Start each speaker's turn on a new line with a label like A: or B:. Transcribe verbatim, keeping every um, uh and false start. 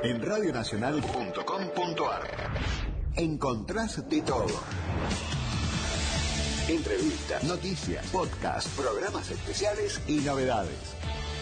A: En radio nacional punto com punto a r encontrás de todo. Entrevistas, noticias, podcast, programas especiales y novedades.